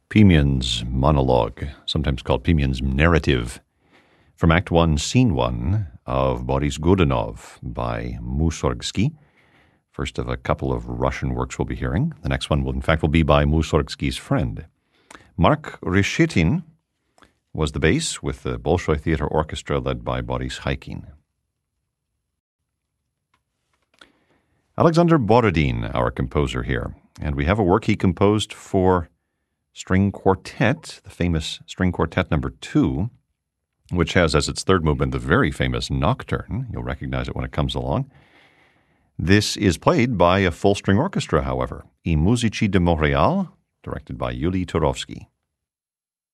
Pimian's monologue, sometimes called Pimian's narrative, from Act 1, Scene 1 of Boris Godunov by Mussorgsky. First of a couple of Russian works we'll be hearing. The next one, will be by Mussorgsky's friend. Mark Reshetin was the bass with the Bolshoi Theater Orchestra led by Boris Haikin. Alexander Borodin, our composer here, and we have a work he composed for string quartet, the famous string quartet number 2, which has as its third movement the very famous Nocturne. You'll recognize it when it comes along. This is played by a full string orchestra, however, I Musici de Montréal, directed by Yuli Turovsky.